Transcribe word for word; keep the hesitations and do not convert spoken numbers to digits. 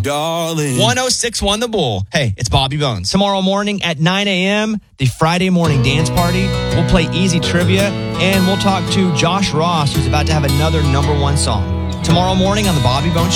darling. one oh six point one The Bull. Hey, it's Bobby Bones. Tomorrow morning at nine a.m., the Friday morning dance party. We'll play easy trivia, and we'll talk to Josh Ross, who's about to have another number one song. Tomorrow morning on the Bobby Bones